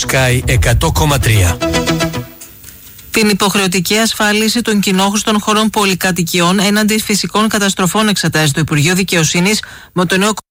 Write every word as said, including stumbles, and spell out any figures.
Sky εκατό κόμμα τρία. Την υποχρεωτική ασφάλιση των κοινόχρηστων χωρών πολυκατοικιών έναντι φυσικών καταστροφών εξετάζει το Υπουργείο Δικαιοσύνης με το νέο